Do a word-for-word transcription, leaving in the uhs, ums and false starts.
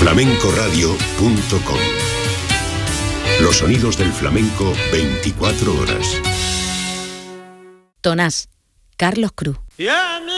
flamenco radio punto com. Los sonidos del flamenco veinticuatro horas. Tonás, Carlos Cruz.